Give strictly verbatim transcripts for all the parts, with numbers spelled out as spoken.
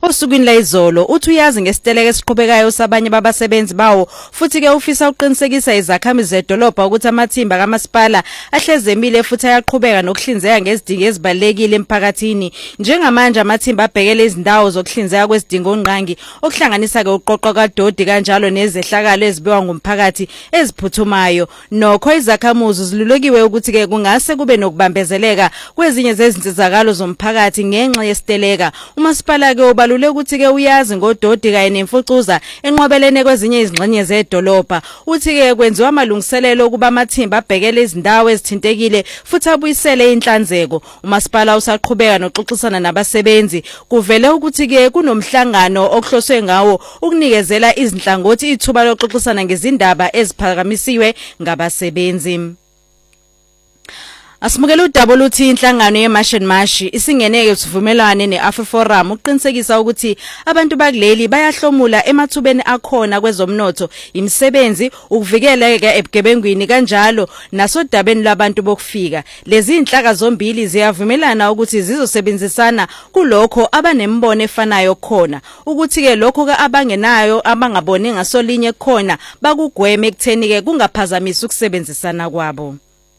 osukwini la izolo uthi uyazi ngesiteleka esiqhubekayo sabanye babasebenzi bawo futhi ke ufisa uqinisekisa izakhamizi zedolobha ukuthi amathimba kamasipala ahlezemile futhi ayaqhubeka nokuhlinzeka ngezidingo ezibalekile emphakathini njengamanje amathimba abhekele izindawo zokuhlinzeka kwezidingo ngqangi okuhlanganisa ke uqoqo kaDodi kanjalo nezehlakalo ezibiwa ngumphakathi eziphuthumayo nokho izakhamuzi zilulekiwe ukuthi ke kungase kube nokubambezeleka kwezinye zezinsizakalo zomphakathi ngenxa yesiteleka umasipala ke ubalule ukuthi ke uyazi ngoDodi kanye nemfucuza enqwabelene kwezinye izingxenye zedolobha uthi ke kwenziwa amalungiselelo kuba amathimba abhekele izindawo ezithintekile futhi abuyisele inhlanzeko umasipala usaqhubeka nokuxoxisana nabasebenzi kuvele ukuthi ke kunomhlangano okuhloswe ngawo ukunikezela izinhlangothi ithuba lokuxoxisana ngezindaba eziphakamisiwe ngabasebenzi. Asimukela udaba oluthi inhlangano yeMartian Mashi isingeneke usivumelwane neAfriForum uqinisekisa ukuthi abantu bakuleli bayahlomula emathubeni akhona kwezomnotho imisebenzi ukuvikeleka ebugebengwini kanjalo nasodabeni labantu bokufika lezi inhlaka zombili ziyavumelana ukuthi zizosebenzisana kulokho abanembono efanayo khona ukuthi ke lokho ka abangenayo abangaboni ngasolinye khona bakugweme ekutheni ke kungaphazamisa ukusebenzisana kwabo.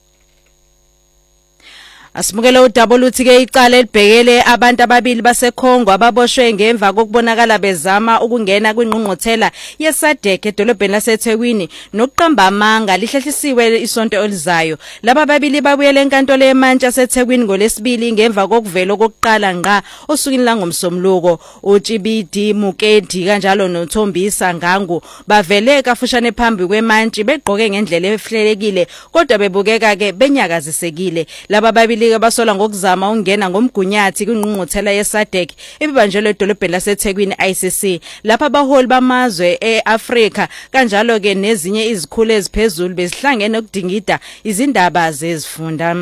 Asimukela udaba oluthi ke icala elibhekele abantu ababili baseKongo ababoshwe ngemva kokubonakala bezama ukungena kwingqungquthela yeSADC edolobheni laseThekwini nokuqamba amanga lihlehlisiwe isonto elizayo laba babili babuyele enkantolo yeMantshi yaseThekwini ngolesibili ngemva kokuvela okokuqala ngqa osukwini langomsomluko uTshibidi Mukedi kanjalo noThombisa Ngangu bavele kafushane phambi kweMantshi begqoke ngendlela ehlelekile kodwa bebukeka ke benyakazisekile laba babili basola ngokuzama ungena ngomgunyathi kwingqungquthela yeSADC ebibanjelwe edolobheni laseThekwini I C C lapha abaholi bamazwe eAfrika kanjalo ke nezinye izikhulu eziphezulu bezihlangene ukudingida izindaba zezifunda.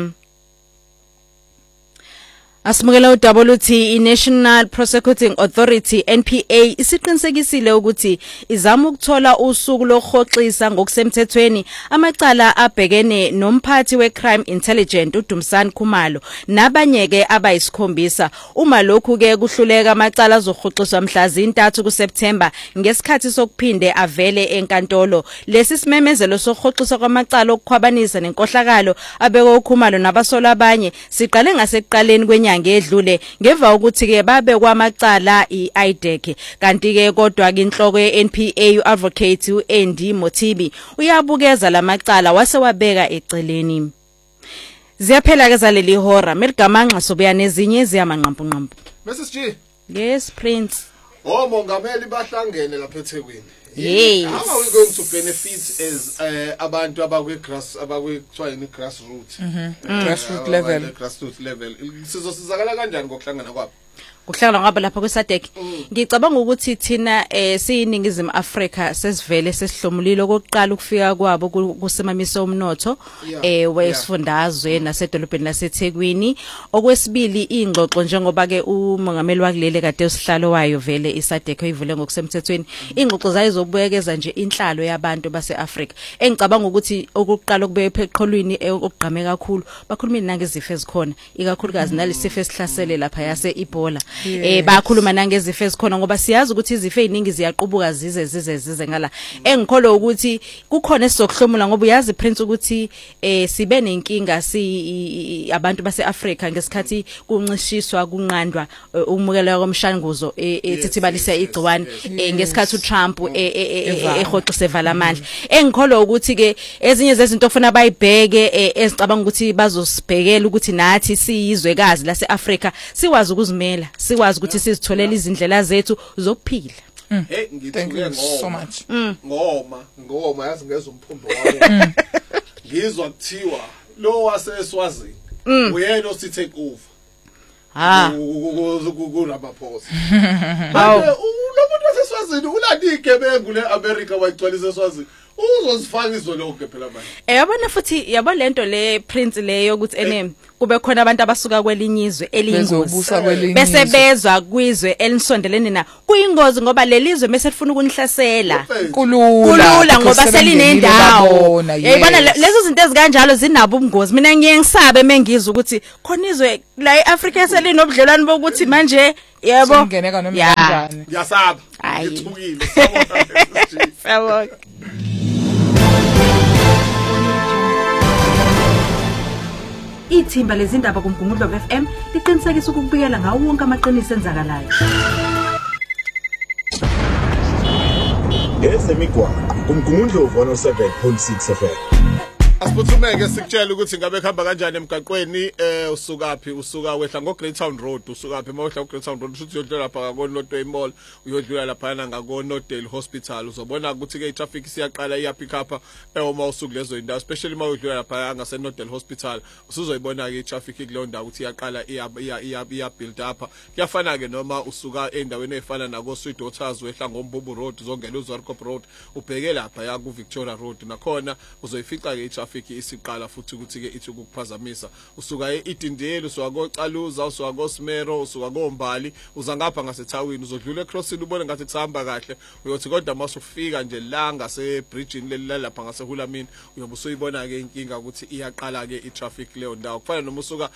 Asimukela udaba oluthi iNational Prosecuting Authority N P A isiqinisekisile ukuthi izama ukuthola usuku lokuhoxisa ngokusemthethweni amacala abhekene nomphathi weCrime Intelligence uDumsani Khumalo nabanye ke abayisikhombisa uma lokhu ke kuhluleka amacala azohoxiswa mhla zintathu kuSeptember ngesikhathi sokuphinde avele enkantolo lesi simemezelo sokuhoxiswa kwamacala okukhwabanisa nenkohlakalo abeke uKhumalo nabasola abanye siqale ngasekuqaleni kwenya ngedlule ngemva ukuthi ke babe kwamacala iI D E C kanti ke kodwa ke inhloko yeN P A uadvocate uAndy Motibi uyabukeza lamacala wase wabeka eceleni. Ziyaphela ke zaleli hora meligamanqa sobuya nezinye ziyamanqampunqampu. Missus G. Yes Prince. Oh mongameli bahlangene lapha eThekwini. Yes. How are we going to benefit as uh, abantu abakwe grass abakwe kuthiwa yini grassroots? Mhm. Grassroots level. Grassroots level. Sizosizakala kanjani ngokuhlangana kwabo? Kuhlangana ngaba lapha kweSADC ngicabanga ukuthi thina eh siyiningizimu Afrika sesivele sesihlomulile okokuqala ukufika kwabo kusemamiso omnotho eh wesifundazwe nasedolobheni laseThekwini okwesibili ingxoxo njengoba ke umongameli wakulele kade usihlalo wayo vele iSADC oyivule ngokusemthethweni ingxoxo zayizobuyekeza nje inhlalo yabantu baseAfrika engicabanga ukuthi okokuqala okubeye eqholweni okugqame kakhulu bakhuluma nangezifo ezikhona ikakhulukazi nalesifo esihlasele lapha yase Ebola. Yes. Eh bakhuluma nangezifo ezikhona ngoba siyazi ukuthi izifo eziningi ziyaqubuka zize zize zize ngala engikholo ukuthi kukhona esizokuhlomula ngoba uyazi Prince ukuthi eh sibe nenkinga si abantu baseAfrika ngesikhathi kuncishiswa kunqandwa umukela komshanguzo ethithibalisa igciwane ngesikhathi uTrump ehoxise vala amandla engikholo ukuthi ke ezinye zezinto ofuna bayibheke ezicabanga ukuthi bazosibhekela ukuthi nathi siyizwekazi laseAfrika sikwazi ukuzimela sikwazi ukuthi sizitholela izindlela zethu zokuphila. Hey ngithuke so much. Ngoma ngoma yazi ngeza umphumbo wami. Ngizwa kuthiwa lo waseswazini uyena osi take over. Ha. Ku Ramaphosa. Manje lo muntu waseswazini ulandi igebengu leAmerica wayigcwalisa eswazini. uzozifaka izolonke phela manje eh yabona futhi yabo lento le prince leyo ukuthi ene kube khona abantu abasuka kwelinyizwe eliyingozi bese bezwa kwizwe elisondelene na kuyingozi ngoba lelizwe bese lifuna ukunihlasela kulula ngoba selinendawo yayibona lezo zinto ezikanjalo zinabo ubungozi mina ngiye ngisabe mengizwe ukuthi khona izwe la eAfrica selinobudlelwano bokuthi manje yebo singeneka noma kanjani ngiyasaba ngithukile sabona Ithimba lezindaba kuMgungundlo F M liqinisekisa ukubikela ngawo wonke amaqiniso enzakalayo. Ezemigwaqo kuMgungundlo one oh seven point six F M. Asibuthumeke sikutshela ukuthi ngabe khamba kanjani emgaqweni eh usukaphi usuka wehla ngo Greytown Road usukaphi mawehla ku Greytown Road usuthi uyodlula lapha ngako Lotway Mall uyodlula lapha na ngako Nodale Hospital uzobona ukuthi ke itraffic siyaqala iya pick up eh uma usuku lezo indawo especially mawudlula lapha ngase Nodale Hospital usuzoyibona ke itraffic kuleyo ndawo ukuthi iyaqala iya iya iya build up kuyafana ke noma usuka endaweni efana nako Sweet Waters wehla ngoMbubu Road uzongena uZwarkop Road ubheke lapha ya ku Victoria Road nakhona uzoyifica ke traffic isiqala futhi ukuthi ke ithi ukuphazamisa usuka eItindeli usuka koCaluza usuka koSmero usuka koMbali uza ngapha ngaseThawini uzodlula eCrossing ubone ngathi kusahamba kahle uyothi kodwa masufika nje la ngase bridgeini leli lapha ngaseHulamini uyobe usuyibona ke inkinga ukuthi iyaqala ke itraffic leyo ndawo kufana noma usuka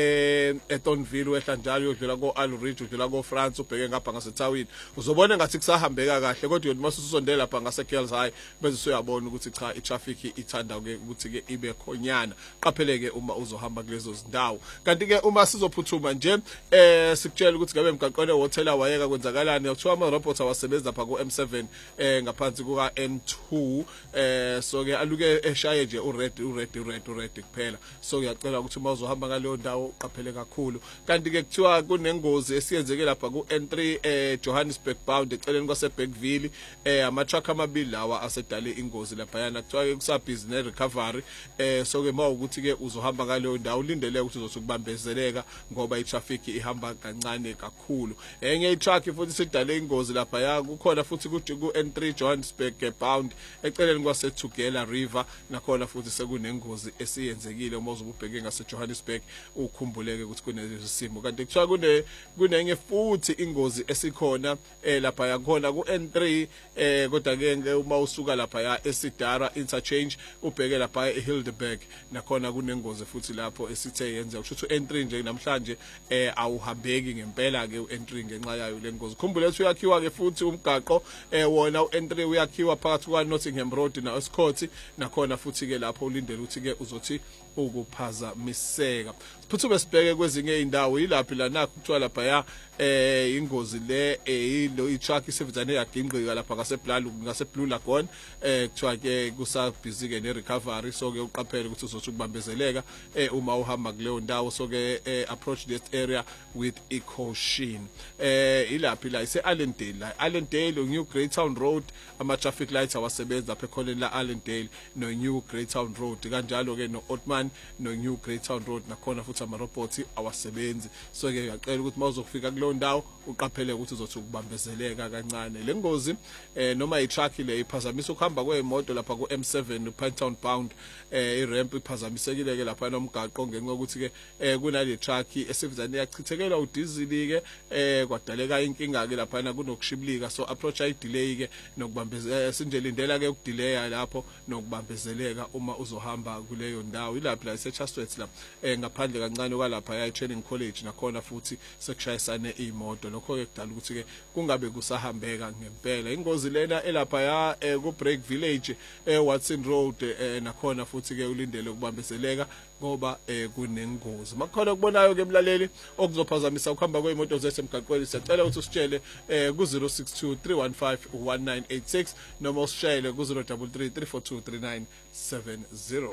eh eTonville wehla njalo uyodlula koAlridge udlula koFrance ubheke ngapha ngaseThawini uzobona ngathi kusahambeka kahle kodwa uyothi masusondela lapha ngaseGirls High bese uyabona ukuthi cha itraffic ithanda ke ukuthi ke ibe khonyana qapheleke uma uzohamba kulezo zindawo kanti ke uma sizophuthuma nje eh sikutshela ukuthi ngabe emgaqweni hotel awayeka kwenzakalani kuthiwa ama robots awasebenza lapha ku M seven eh ngaphansi kuka M two eh so ke aluke eshaye nje u red u red u red u red kuphela so ngiyacela ukuthi uma uzohamba ngaleyo ndawo qaphele kakhulu kanti ke kuthiwa kunengozi esiyenzeke lapha ku N three eh Johannesburg bound eceleni kwase Bergville eh ama truck amabili lawa asedale ingozi lapha yana kuthiwa ke kusa business recovery eh so ke mawukuthi ke uzohamba ngaleyo ndawo ulindeleke ukuthi uzosukubambezeleka ngoba itraffic ihamba kancane kakhulu enye itruck futhi sidale ingozi lapha ya kukhona futhi ku N three Johannesburg bound eceleni kwase Tugela River nakhona futhi sekunengozi esiyenzekile uma uzobubheke ngase Johannesburg ukhumbuleke ukuthi kunesimo kanti kuthiwa kune kunenye futhi ingozi esikhona eh lapha yakhona ku N three eh kodwa ke uma usuka lapha ya eSidara interchange ubheke lapha eHildeberg nakhona kunengozi futhi lapho esithe yenza ukuthi u N three nje namhlanje eh awuhambeki ngempela ke u N three ngenxa yayo lengozi khumbule ukuthi uyakhiwa ke futhi umgaqo eh wona u N three uyakhiwa phakathi kwa Nottingham Road na Escourt nakhona futhi ke lapho ulindele ukuthi ke uzothi ukuphazamiseka siphuthume sibheke kwezinye indawo yilaphi lana kuthiwa lapha ya eh ingozi le ilo itruck isevenzane yagingqika lapha ngase Blue ngase Blue Lagoon eh kuthiwa ke kusa busy ke ne recovery so ke uqaphele ukuthi uzothi ukubambezeleka eh uma uhamba kuleyo ndawo so ke approach this area with caution eh ilaphi la ise Allendale la Allendale New Greytown Road ama traffic lights awasebenza lapha ekhoneni la Allendale no New Greytown Road kanjalo ke no Otman no New Greytown Road nakhona futhi ama robots awasebenzi so ke uyacela ukuthi mawuzofika kuleyo ndawo uqaphele ukuthi uzothi ukubambezeleka kancane lengozi eh noma itruck le iphazamisa ukuhamba kweemoto lapha ku M seven Pinetown bound eh iramp iphazamisekile ke lapha nomgaqo ngenxa ukuthi ke eh kunale truck esevenzane yachithekela udizili ke eh kwadaleka inkinga ke lapha na kunokushibilika so approach ay delay ke nokubambezela sinje lindela ke ukudelaya lapho nokubambezeleka uma uzohamba kuleyo ndawo ilaphi la eChastwet la eh ngaphandle kancane kwalapha ya training college nakhona futhi sekushayisane imoto lokho ke kudala ukuthi ke kungabe kusahambeka ngempela ingozi lena elapha ya eh, ku Break Village eh Watson Road eh nakhona futhi ke ulindele ukubambezeleka ngoba eh kunengozi makhona kubonayo ke emlaleli okuzophazamisa ukuhamba kweimoto zethu emgaqweni sicela ukuthi usitshele eh ku zero six two three one five one nine eight six noma usishayele ku zero three three three four two three nine seven zero.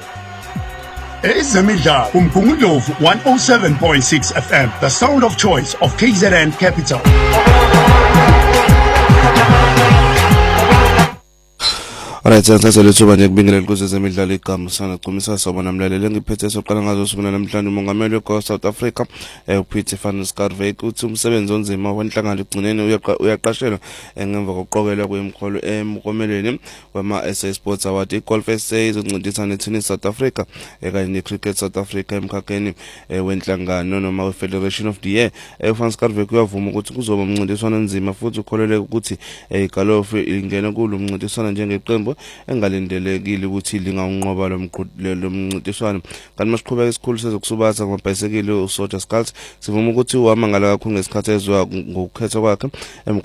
Ezemidlalo kuMgungundlo one oh seven point six F M, the sound of choice of K Z N Capital. Alright, siyasazela ithuba nje kubingelela kuze zemidlalo igama sana Gcumisa sobona mlaleli ngiphethe soqala ngazo sibona namhlanje umongameli we South Africa eh uPeter van Schalkwyk uthi umsebenzi onzima wenhlangano igcinene uyaqashelwa ngemva kokuqokelwa kwemkholo emkomeleni wama S A Sports Award iGolf S A izoncindisana neTennis South Africa ekanye neCricket South Africa emkhakheni wenhlangano noma weFederation of the Year. Van Schalkwyk uyavuma ukuthi kuzoba umncintiswano onzima futhi ukholeleka ukuthi igolf ingena kulo umncintiswano njengeqembu engalindelekile ukuthi lingaunqoba lo mncintiswano. Kanti masiqhubeka isikhulu sezokusubatha ngomabhayisikili uSoja Skulls sivuma ukuthi uhamba ngala kakhulu ngesikhathi ezwa ngokukhetha kwakhe